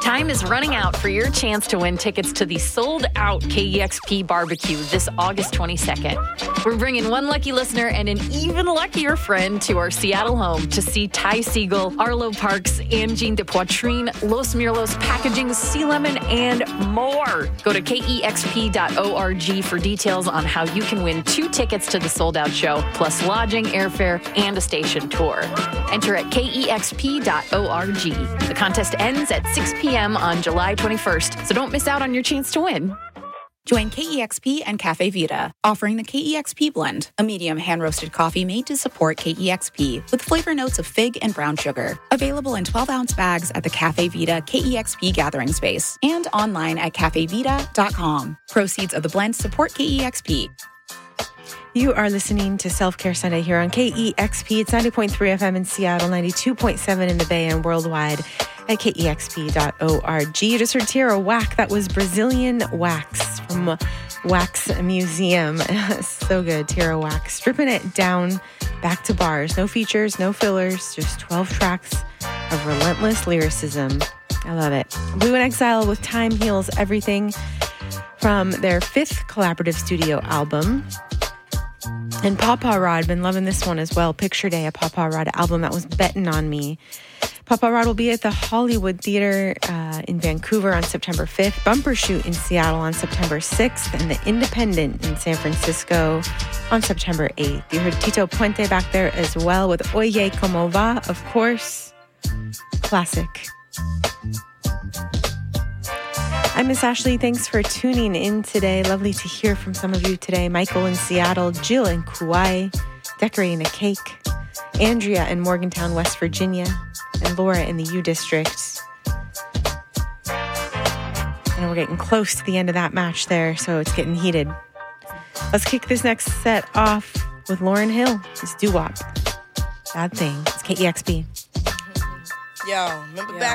Time is running out for your chance to win tickets to the sold-out KEXP barbecue this August 22nd. We're bringing one lucky listener and an even luckier friend to our Seattle home to see Ty Segall, Arlo Parks, Angine de Poitrine, Los Mirlos Packaging, Sea Lemon, and more. Go to kexp.org for details on how you can win 2 tickets to the sold-out show, plus lodging, airfare, and a station tour. Enter at kexp.org. The contest ends at 6 p.m. on July 21st, so don't miss out on your chance to win. Join KEXP and Cafe Vita, offering the KEXP blend, a medium hand-roasted coffee made to support KEXP with flavor notes of fig and brown sugar. Available in 12-ounce bags at the Cafe Vita KEXP gathering space and online at cafevita.com. Proceeds of the blend support KEXP. You are listening to Self-Care Sunday here on KEXP. It's 90.3 FM in Seattle, 92.7 in the Bay, and worldwide at kexp.org. You just heard Tierra Whack. That was Brazilian Wax from Wax Museum. So good, Tierra Whack. Stripping it down back to bars. No features, no fillers, just 12 tracks of relentless lyricism. I love it. Blue in Exile with Time Heals Everything from their 5th collaborative studio album. And Papa Rod, been loving this one as well. Picture Day, a Papa Rod album that was betting on me. Papa Rod will be at the Hollywood Theater in Vancouver on September 5th, Bumper Shoot in Seattle on September 6th, and the Independent in San Francisco on September 8th. You heard Tito Puente back there as well with Oye Como Va, of course. Classic. I'm Miss Ashley. Thanks for tuning in today. Lovely to hear from some of you today. Michael in Seattle, Jill in Kauai, decorating a cake, Andrea in Morgantown, West Virginia, and Laura in the U District. And we're getting close to the end of that match there, so it's getting heated. Let's kick this next set off with Lauryn Hill. It's Doo Wop. Bad Thing. It's KEXP. Yo, remember back